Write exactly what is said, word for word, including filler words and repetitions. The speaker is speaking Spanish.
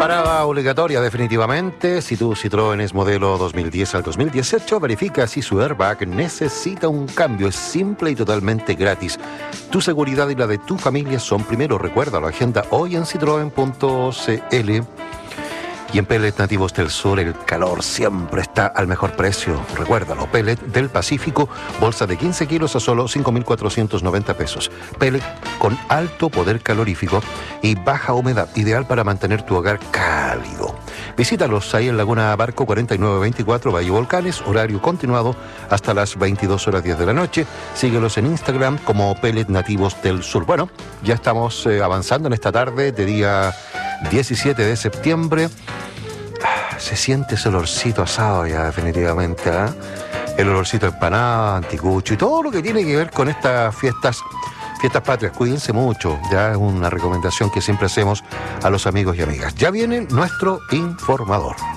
Parada obligatoria definitivamente. Si tu Citroën es modelo dos mil diez al dos mil dieciocho, verifica si su airbag necesita un cambio. Es simple y totalmente gratis. Tu seguridad y la de tu familia son primero. Recuerda la agenda hoy en citroen punto c l. Y en Pellet Nativos del Sur el calor siempre está al mejor precio. Recuérdalo, Pellet del Pacífico, bolsa de quince kilos a solo cinco mil cuatrocientos noventa pesos. Pellet con alto poder calorífico y baja humedad, ideal para mantener tu hogar cálido. Visítalos ahí en Laguna Barco cuarenta y nueve veinticuatro, Valle Volcanes, horario continuado hasta las veintidós horas diez de la noche. Síguelos en Instagram como Pellet Nativos del Sur. Bueno, ya estamos eh, avanzando en esta tarde de día diecisiete de septiembre. Se siente ese olorcito asado ya definitivamente, ¿eh? El olorcito de empanada, anticucho y todo lo que tiene que ver con estas fiestas, fiestas patrias. Cuídense mucho, ya es una recomendación que siempre hacemos a los amigos y amigas. Ya viene nuestro informador.